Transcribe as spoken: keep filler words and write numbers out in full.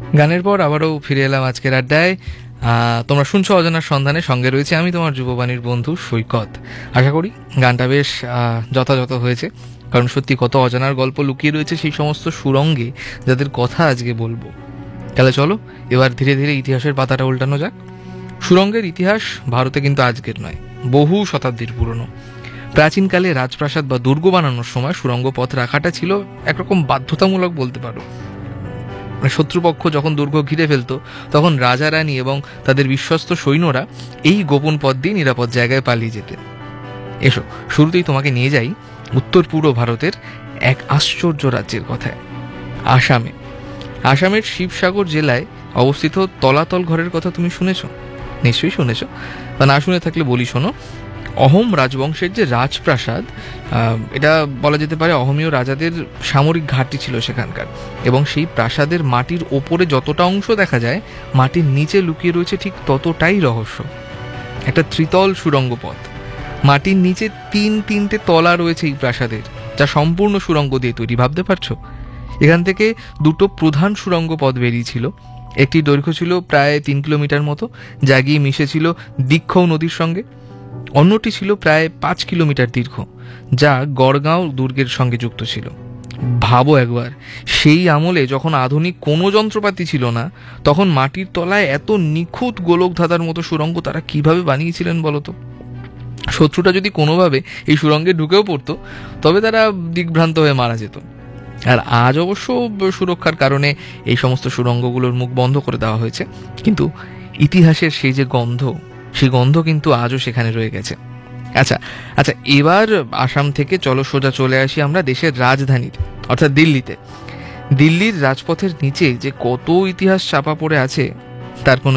গানের পর আবারও ফিরে এলাম আজকের আড্ডায়। তোমরা শুনছো অজানার সন্ধানে, সঙ্গে রয়েছে আমি তোমার যুববাণীর বন্ধু সৈকত। আশা করি গানটা বেশ যথাযথ হয়েছে, কারণ সত্যি কত অজানার গল্প লুকিয়ে রয়েছে সেই সমস্ত সুরঙ্গে যাদের কথা আজকে বলবো। তাহলে চলো এবার ধীরে ধীরে ইতিহাসের পাতাটা উল্টানো যাক। সুরঙ্গের ইতিহাস ভারতে কিন্তু আজকের নয়, বহু শতাব্দীর পুরনো। প্রাচীনকালে রাজপ্রাসাদ বা দুর্গ বানানোর সময় সুরঙ্গ পথ রাখাটা ছিল একরকম বাধ্যতামূলক বলতে পারো। শত্রুপক্ষ যখন দুর্গ ঘিরে ফেলত তখন রাজা রানী এবং তাদের বিশ্বস্ত সৈন্যরা এই গোপন পথ দিয়ে নিরাপদ জায়গায় পালিয়ে যেতেন। এসো শুরুতেই তোমাকে নিয়ে যাই উত্তর পূর্ব ভারতের এক আশ্চর্য রাজ্যের কথায়, আসামে। আসামের শিবসাগর জেলায় অবস্থিত তলাতল ঘরের কথা তুমি শুনেছ? নিশ্চয়ই শুনেছ, বা না শুনে থাকলে বলি শোনো। অহোম রাজবংশের যে রাজপ্রাসাদ, এটা বলা যেতে পারে অহমীয় রাজাদের সামরিক ঘাঁটি ছিল সেখানকার, এবং সেই প্রাসাদের মাটির ওপরে যতটা অংশ দেখা যায় মাটির নিচে লুকিয়ে রয়েছে ঠিক ততটাই রহস্য। একটা ত্রিতল সুড়ঙ্গ পথ, মাটির নিচে তিন তিনটে তলা রয়েছে এই প্রাসাদের, যা সম্পূর্ণ সুড়ঙ্গ দিয়ে তৈরি। ভাবতে পারছো? এখান থেকে দুটো প্রধান সুড়ঙ্গ পথ বেরিয়েছিল। একটি দৈর্ঘ্য ছিল প্রায় তিন কিলোমিটার মতো, যা গিয়ে মিশেছিল দীক্ষৌ নদীর সঙ্গে। অন্যটি ছিল প্রায় পাঁচ কিলোমিটার দীর্ঘ, যা গড়গাঁও দুর্গের সঙ্গে যুক্ত ছিল। ভাবো একবার, সেই আমলে যখন আধুনিক কোনো যন্ত্রপাতি ছিল না, তখন মাটির তলায় এত নিখুঁত গোলক ধাঁধার মতো সুড়ঙ্গ তারা কিভাবে বানিয়েছিলেন বলতো? শত্রুটা যদি কোনোভাবে এই সুড়ঙ্গে ঢুকেও পড়তো, তবে তারা দিগ্ভ্রান্ত হয়ে মারা যেত। আর আজ অবশ্য সুরক্ষার কারণে এই সমস্ত সুড়ঙ্গগুলোর মুখ বন্ধ করে দেওয়া হয়েছে, কিন্তু ইতিহাসের সেই যে গন্ধ, সেই গন্ধ কিন্তু আজও সেখানে রয়ে গেছে। আচ্ছা আচ্ছা এবার আসাম থেকে চলো সোজা চলে আসি আমরা দেশের রাজধানীর অর্থাৎ দিল্লিতে। দিল্লির রাজপথের নিচে যে কত ইতিহাস চাপা পড়ে আছে তার কোনো